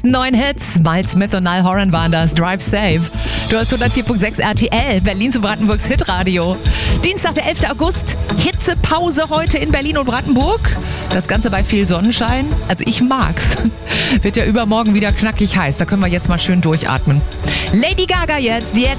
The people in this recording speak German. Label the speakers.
Speaker 1: besten neuen Hits. Miles Smith und Niall Horan waren das. Drive Safe. Du hast 104.6 RTL, Berlin zu Brandenburgs Hitradio. Dienstag, der 11. August. Hitzepause heute in Berlin und Brandenburg. Das Ganze bei viel Sonnenschein. Also ich mag's. Wird ja übermorgen wieder knackig heiß. Da können wir jetzt mal schön durchatmen. Lady Gaga jetzt, The Edge